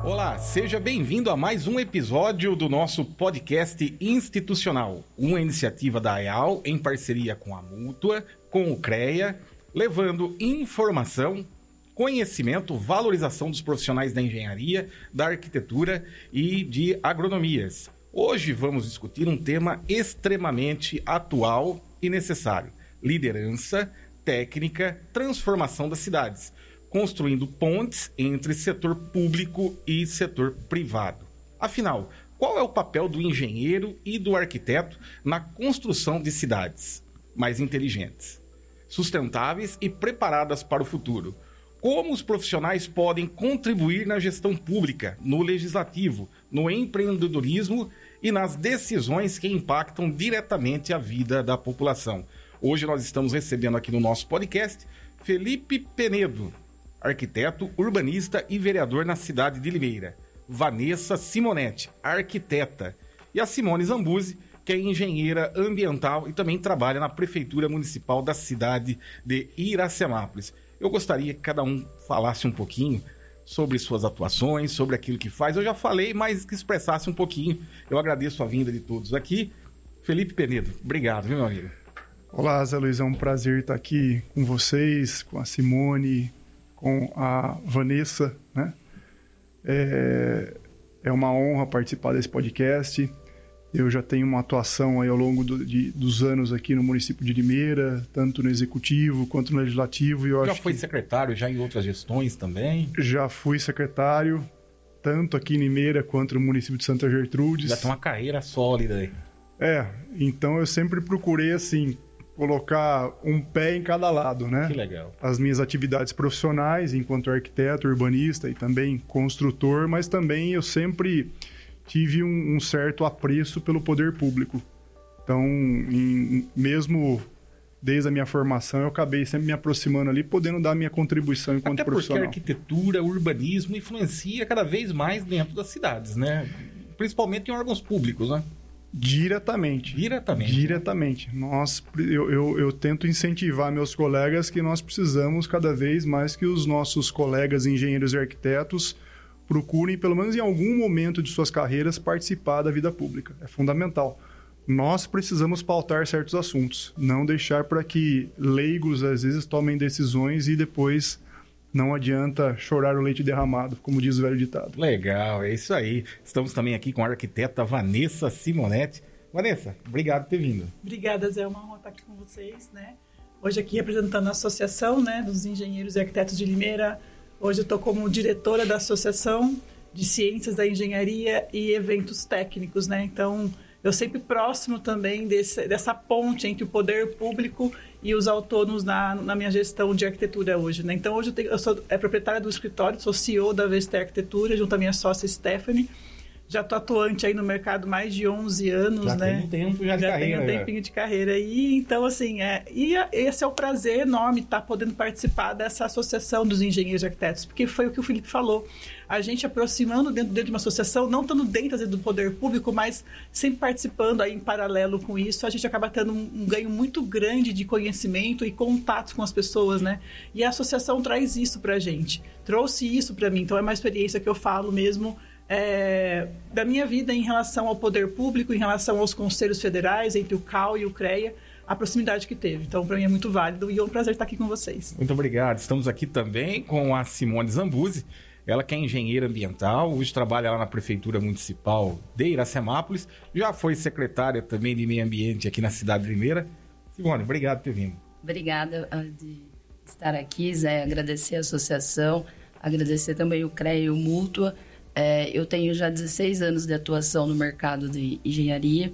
Olá, seja bem-vindo a mais um episódio do nosso podcast institucional, uma iniciativa da EAL em parceria com a Mútua, com o CREA, levando informação, conhecimento, valorização dos profissionais da engenharia, da arquitetura e de agronomias. Hoje vamos discutir um tema extremamente atual e necessário: liderança, técnica, transformação das cidades, construindo pontes entre setor público e setor privado. Afinal, qual é o papel do engenheiro e do arquiteto na construção de cidades mais inteligentes, sustentáveis e preparadas para o futuro? Como os profissionais podem contribuir na gestão pública, no legislativo, no empreendedorismo e nas decisões que impactam diretamente a vida da população? Hoje nós estamos recebendo aqui no nosso podcast Felipe Penedo, arquiteto, urbanista e vereador na cidade de Limeira; Vanessa Simonetti, arquiteta; e a Simone Zambuzi, que é engenheira ambiental e também trabalha na Prefeitura Municipal da cidade de Iracemápolis. Eu gostaria que cada um falasse um pouquinho sobre suas atuações, sobre aquilo que faz. Eu já falei, mas que expressasse um pouquinho. Eu agradeço a vinda de todos aqui. Felipe Penedo, obrigado, viu, meu amigo? Olá, Zé Luiz, é um prazer estar aqui com vocês, com a Simone, com a Vanessa, né? É uma honra participar desse podcast. Eu já tenho uma atuação aí ao longo dos anos aqui no município de Limeira, tanto no executivo quanto no legislativo. E já foi secretário já em outras gestões também? Já fui secretário, tanto aqui em Limeira quanto no município de Santa Gertrudes. Já tem uma carreira sólida aí. Então eu sempre procurei, assim, colocar um pé em cada lado, né? Que legal. As minhas atividades profissionais enquanto arquiteto, urbanista e também construtor, mas também eu sempre tive um certo apreço pelo poder público. Então, mesmo desde a minha formação, eu acabei sempre me aproximando ali, podendo dar a minha contribuição enquanto profissional. Até porque a arquitetura, o urbanismo influencia cada vez mais dentro das cidades, né? Principalmente em órgãos públicos, né? Diretamente. Eu tento incentivar meus colegas que nós precisamos cada vez mais que os nossos colegas engenheiros e arquitetos procurem, pelo menos em algum momento de suas carreiras, participar da vida pública. É fundamental. Nós precisamos pautar certos assuntos, não deixar para que leigos, às vezes, tomem decisões e depois não adianta chorar o leite derramado, como diz o velho ditado. Legal, é isso aí. Estamos também aqui com a arquiteta Vanessa Simonetti. Vanessa, obrigado por ter vindo. Obrigada, Zé. É uma honra estar aqui com vocês, né? Hoje aqui representando a Associação, né, dos Engenheiros e Arquitetos de Limeira. Hoje eu estou como diretora da Associação de Ciências da Engenharia e Eventos Técnicos, né? Então, eu sempre próximo também dessa ponte entre o poder público e os autônomos na minha gestão de arquitetura hoje, né? Então, hoje eu sou proprietária do escritório, sou CEO da Vester Arquitetura, junto à minha sócia Stephanie. Já estou atuante aí no mercado mais de 11 anos, já né? Tem um tempo já de já carreira. Já tem um tempinho de carreira. E, então, assim, esse é o prazer enorme estar podendo participar dessa associação dos engenheiros e arquitetos, porque foi o que o Felipe falou. A gente aproximando dentro de uma associação, não estando dentro às vezes, do poder público, mas sempre participando aí em paralelo com isso, a gente acaba tendo um ganho muito grande de conhecimento e contatos com as pessoas, né? E a associação traz isso pra gente, trouxe isso pra mim. Então, é uma experiência que eu falo mesmo da minha vida em relação ao poder público, em relação aos conselhos federais, entre o CAL e o CREA, a proximidade que teve. Então, para mim é muito válido e é um prazer estar aqui com vocês. Muito obrigado. Estamos aqui também com a Simone Zambuzi, ela que é engenheira ambiental, hoje trabalha lá na Prefeitura Municipal de Iracemápolis, já foi secretária também de Meio Ambiente aqui na cidade de Limeira. Simone, obrigado por ter vindo. Obrigada de estar aqui, Zé, agradecer a associação, agradecer também o CREA e o Mútua. Eu tenho já 16 anos de atuação no mercado de engenharia.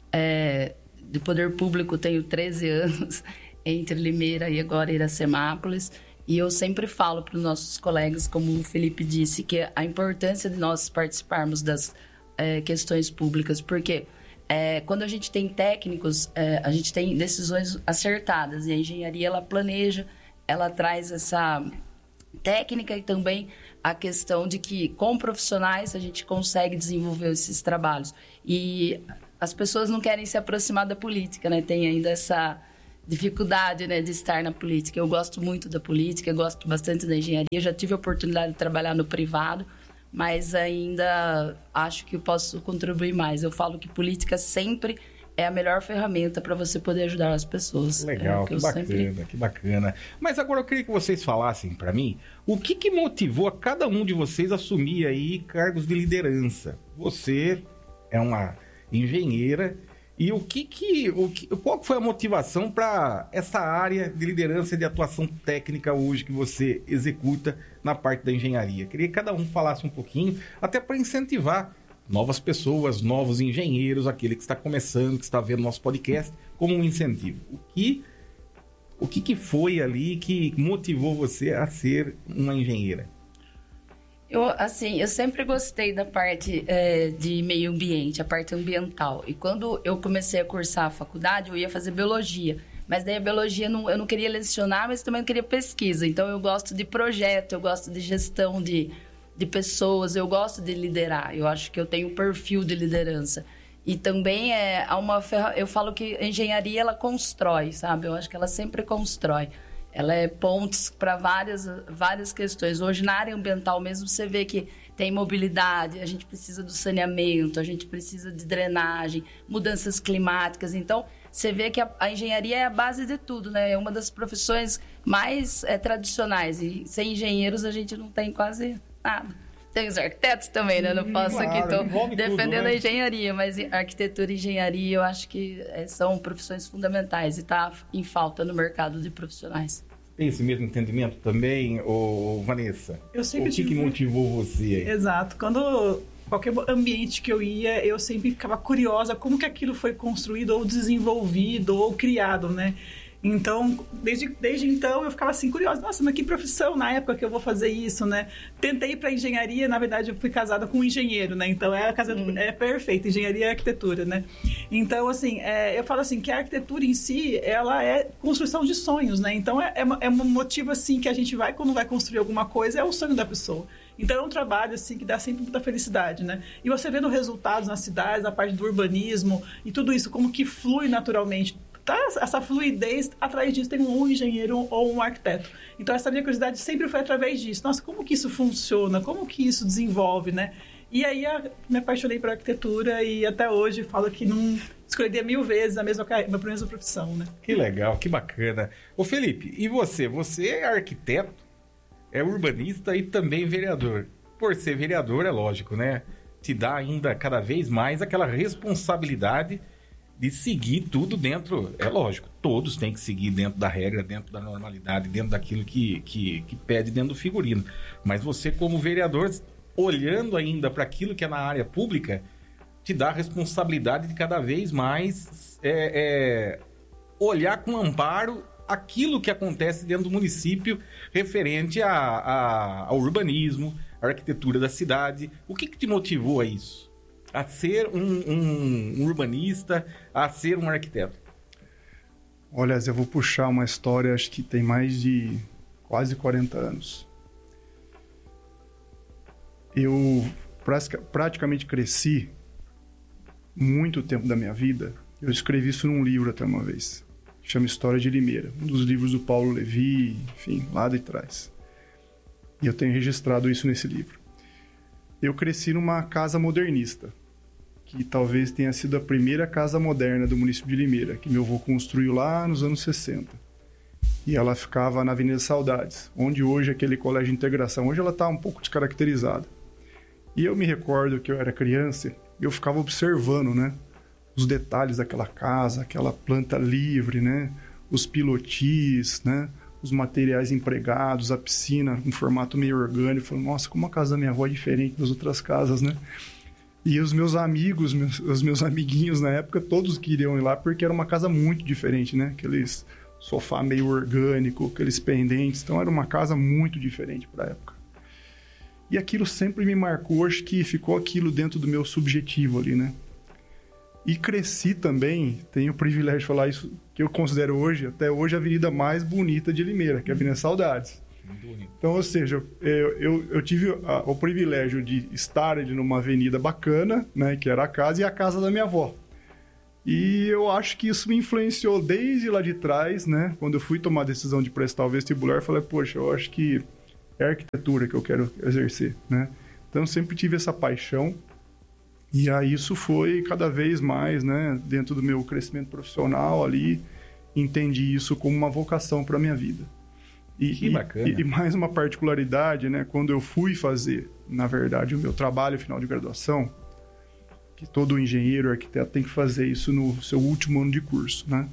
De poder público tenho 13 anos entre Limeira e agora Iracemápolis. E eu sempre falo para os nossos colegas, como o Felipe disse, que a importância de nós participarmos das questões públicas, porque quando a gente tem técnicos, a gente tem decisões acertadas. E a engenharia, ela planeja, ela traz essa técnica e também a questão de que com profissionais a gente consegue desenvolver esses trabalhos. E as pessoas não querem se aproximar da política, né? Tem ainda essa dificuldade, né, de estar na política. Eu gosto muito da política, eu gosto bastante da engenharia, já tive a oportunidade de trabalhar no privado, mas ainda acho que eu posso contribuir mais. Eu falo que política sempre é a melhor ferramenta para você poder ajudar as pessoas. Legal, que bacana, que bacana. Mas agora eu queria que vocês falassem para mim o que motivou a cada um de vocês a assumir aí cargos de liderança. Você é uma engenheira e qual foi a motivação para essa área de liderança e de atuação técnica hoje que você executa na parte da engenharia? Queria que cada um falasse um pouquinho, até para incentivar novas pessoas, novos engenheiros, aquele que está começando, que está vendo nosso podcast, como um incentivo. O que foi ali que motivou você a ser uma engenheira? Eu sempre gostei da parte de meio ambiente, a parte ambiental. E quando eu comecei a cursar a faculdade, eu ia fazer biologia. Mas daí a biologia, eu não queria lecionar, mas também não queria pesquisa. Então, eu gosto de projeto, eu gosto de gestão de pessoas, eu gosto de liderar. Eu acho que eu tenho um perfil de liderança. E também eu falo que a engenharia, ela constrói, sabe? Eu acho que ela sempre constrói. Ela é pontes para várias questões. Hoje, na área ambiental mesmo, você vê que tem mobilidade, a gente precisa do saneamento, a gente precisa de drenagem, mudanças climáticas. Então, você vê que a engenharia é a base de tudo, né? É uma das profissões mais tradicionais. E sem engenheiros, a gente não tem quase nada. Tem os arquitetos também, né? Não posso aqui, estou defendendo tudo, né? A engenharia, mas arquitetura e engenharia eu acho que são profissões fundamentais e está em falta no mercado de profissionais. Tem esse mesmo entendimento também, Vanessa? Eu sempre que motivou você aí? Exato. Qualquer ambiente que eu ia, eu sempre ficava curiosa como que aquilo foi construído ou desenvolvido ou criado, né? Então, desde então, eu ficava assim, curiosa. Nossa, mas que profissão na época que eu vou fazer isso, né? Tentei ir para engenharia, na verdade, eu fui casada com um engenheiro, né? Então, é perfeita, engenharia e arquitetura, né? Então, assim, eu falo assim, que a arquitetura em si, ela é construção de sonhos, né? Então, é um motivo, assim, que a gente quando vai construir alguma coisa, é o sonho da pessoa. Então, é um trabalho, assim, que dá sempre muita felicidade, né? E você vendo resultados nas cidades, a parte do urbanismo e tudo isso, como que flui naturalmente. Tá, essa fluidez, atrás disso tem um engenheiro ou um arquiteto. Então, essa minha curiosidade sempre foi através disso. Nossa, como que isso funciona? Como que isso desenvolve, né? E aí, me apaixonei por arquitetura e até hoje falo que não escolheria 1000 vezes a mesma profissão, né? Que legal, que bacana. Ô, Felipe, e você? Você é arquiteto, é urbanista e também vereador. Por ser vereador, é lógico, né? Te dá ainda cada vez mais aquela responsabilidade de seguir tudo dentro, é lógico, todos têm que seguir dentro da regra, dentro da normalidade, dentro daquilo que pede dentro do figurino. Mas você, como vereador, olhando ainda para aquilo que é na área pública, te dá a responsabilidade de cada vez mais olhar com amparo aquilo que acontece dentro do município referente ao urbanismo, à arquitetura da cidade. O que te motivou a isso? A ser um urbanista, a ser um arquiteto? Olha, eu vou puxar uma história, acho que tem mais de quase 40 anos. Eu praticamente cresci muito tempo da minha vida. Eu escrevi isso num livro até uma vez. Chama História de Limeira. Um dos livros do Paulo Levi, enfim, lá de trás. E eu tenho registrado isso nesse livro. Eu cresci numa casa modernista, que talvez tenha sido a primeira casa moderna do município de Limeira, que meu avô construiu lá nos anos 60. E ela ficava na Avenida Saudades, onde hoje é aquele colégio de integração. Hoje ela está um pouco descaracterizada. E eu me recordo que eu era criança, eu ficava observando, né, os detalhes daquela casa, aquela planta livre, né, os pilotis, né, os materiais empregados, a piscina em formato meio orgânico. Falei, nossa, como a casa da minha avó é diferente das outras casas, né? E os meus amigos, os meus amiguinhos na época, todos queriam ir lá porque era uma casa muito diferente, né? Aqueles sofá meio orgânico, aqueles pendentes. Então, era uma casa muito diferente para a época. E aquilo sempre me marcou, acho que ficou aquilo dentro do meu subjetivo ali, né? E cresci também, tenho o privilégio de falar isso, que eu considero hoje, até hoje, a avenida mais bonita de Limeira, que é a Avenida Saudades. Então, ou seja, eu tive o privilégio de estar ali numa avenida bacana, né, que era a casa, e a casa da minha avó. E eu acho que isso me influenciou desde lá de trás, né? Quando eu fui tomar a decisão de prestar o vestibular, eu falei, poxa, eu acho que é a arquitetura que eu quero exercer, né? Então, eu sempre tive essa paixão. E aí, isso foi cada vez mais, né? Dentro do meu crescimento profissional ali, entendi isso como uma vocação para a minha vida. Que bacana. E mais uma particularidade, né? Quando eu fui fazer, na verdade, o meu trabalho final de graduação, que todo engenheiro, arquiteto tem que fazer isso no seu último ano de curso, né?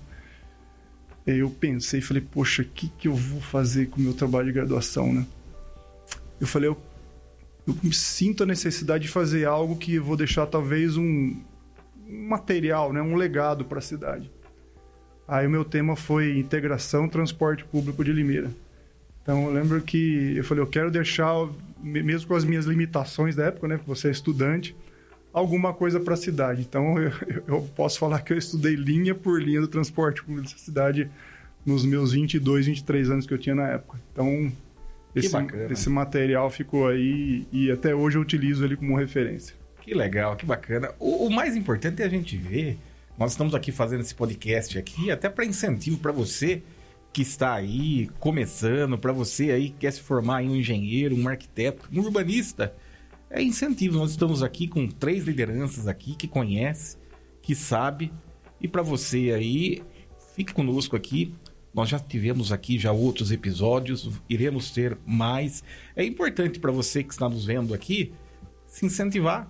Eu pensei, falei, poxa, o que eu vou fazer com o meu trabalho de graduação, né? Eu falei, eu me sinto a necessidade de fazer algo que eu vou deixar talvez um material, né? Um legado para a cidade. Aí o meu tema foi integração transporte público de Limeira. Então eu lembro que eu falei, eu quero deixar, mesmo com as minhas limitações da época, né? Porque você é estudante, alguma coisa para a cidade. Então eu posso falar que eu estudei linha por linha do transporte público dessa cidade nos meus 22, 23 anos que eu tinha na época. Então esse material ficou aí e até hoje eu utilizo ele como referência. Que legal, que bacana. O mais importante é a gente ver, nós estamos aqui fazendo esse podcast aqui até para incentivo para você que está aí começando, para você aí que quer se formar em um engenheiro, um arquiteto, um urbanista. É incentivo, nós estamos aqui com 3 lideranças aqui que conhece, que sabe, e para você aí, fique conosco aqui. Nós já tivemos aqui já outros episódios, iremos ter mais. É importante para você que está nos vendo aqui se incentivar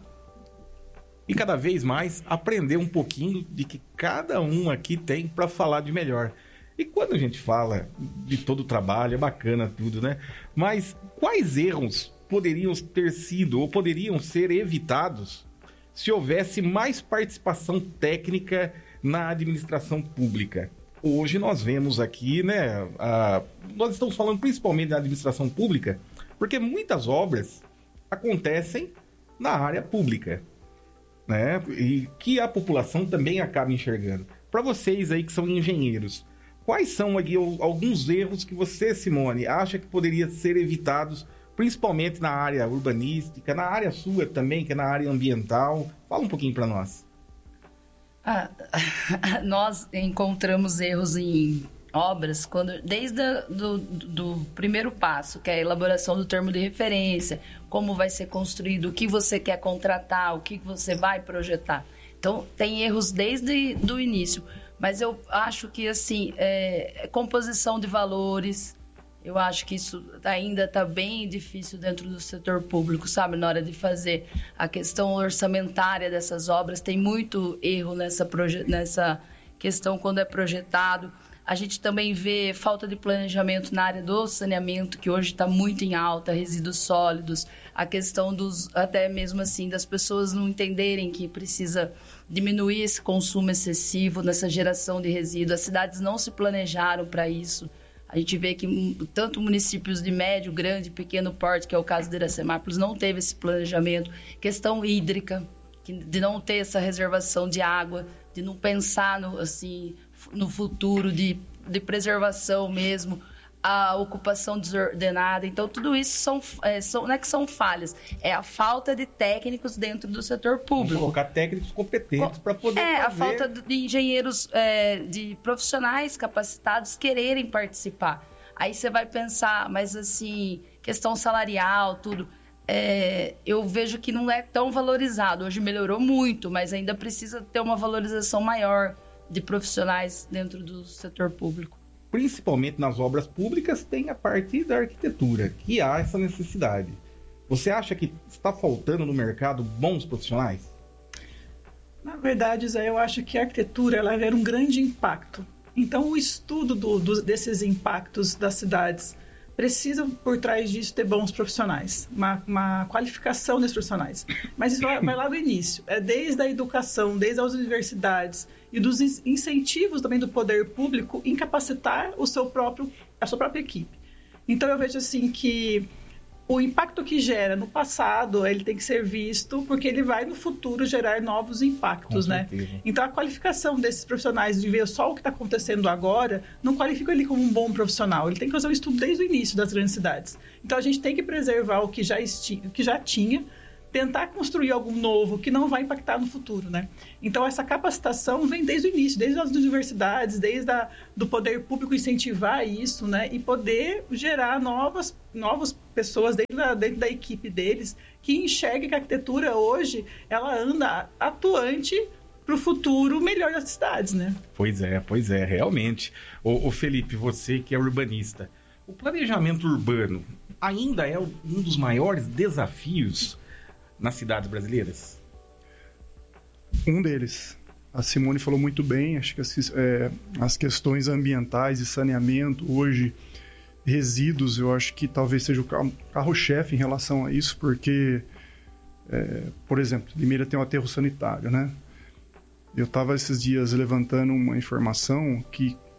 e cada vez mais aprender um pouquinho de que cada um aqui tem para falar de melhor. E quando a gente fala de todo o trabalho, é bacana tudo, né? Mas quais erros poderiam ter sido ou poderiam ser evitados se houvesse mais participação técnica na administração pública? Hoje nós vemos aqui, né, nós estamos falando principalmente da administração pública, porque muitas obras acontecem na área pública, né, e que a população também acaba enxergando. Para vocês aí que são engenheiros, quais são aqui alguns erros que você, Simone, acha que poderiam ser evitados, principalmente na área urbanística, na área sua também, que é na área ambiental? Fala um pouquinho para nós. Nós encontramos erros em obras desde do primeiro passo, que é a elaboração do termo de referência, como vai ser construído, o que você quer contratar, o que você vai projetar. Então, tem erros desde o início, mas eu acho que, assim, composição de valores, eu acho que isso ainda está bem difícil dentro do setor público, sabe? Na hora de fazer a questão orçamentária dessas obras, tem muito erro nessa questão quando é projetado. A gente também vê falta de planejamento na área do saneamento, que hoje está muito em alta, resíduos sólidos, a questão até mesmo assim, das pessoas não entenderem que precisa diminuir esse consumo excessivo nessa geração de resíduos. As cidades não se planejaram para isso. A gente vê que tanto municípios de médio, grande, pequeno porte, que é o caso de Iracemápolis, não teve esse planejamento. Questão hídrica, de não ter essa reservação de água, de não pensar no futuro, de preservação mesmo, a ocupação desordenada. Então, tudo isso não é que são falhas, é a falta de técnicos dentro do setor público. Vamos colocar técnicos competentes para poder fazer... a falta de engenheiros, de profissionais capacitados quererem participar. Aí você vai pensar, mas assim, questão salarial, tudo... eu vejo que não é tão valorizado. Hoje melhorou muito, mas ainda precisa ter uma valorização maior de profissionais dentro do setor público. Principalmente nas obras públicas, tem a parte da arquitetura, que há essa necessidade. Você acha que está faltando no mercado bons profissionais? Na verdade, Zé, eu acho que a arquitetura ela gera um grande impacto. Então, o estudo desses impactos das cidades precisa, por trás disso, ter bons profissionais, uma qualificação desses profissionais. Mas isso vai lá do início, desde a educação, desde as universidades e dos incentivos também do poder público em capacitar a sua própria equipe. Então, eu vejo assim que o impacto que gera no passado, ele tem que ser visto, porque ele vai no futuro gerar novos impactos, né? Então, a qualificação desses profissionais, de ver só o que está acontecendo agora, não qualifica ele como um bom profissional. Ele tem que fazer um estudo desde o início das grandes cidades. Então, a gente tem que preservar o que já tinha, tentar construir algo novo que não vai impactar no futuro, né? Então, essa capacitação vem desde o início, desde as universidades, do poder público incentivar isso, né? E poder gerar novas pessoas dentro da equipe deles que enxerguem que a arquitetura hoje, ela anda atuante para o futuro melhor das cidades, né? Pois é, realmente. Ô Felipe, você que é urbanista, o planejamento urbano ainda é um dos maiores desafios nas cidades brasileiras? Um deles. A Simone falou muito bem, acho que as questões ambientais e saneamento hoje, resíduos, eu acho que talvez seja o carro-chefe em relação a isso, porque, por exemplo, Limeira tem um aterro sanitário, né? Eu estava esses dias levantando uma informação que